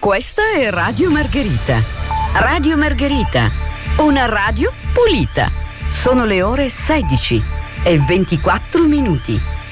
Questa è Radio Margherita. Radio Margherita, una radio pulita. Sono le ore 16 e 24 minuti.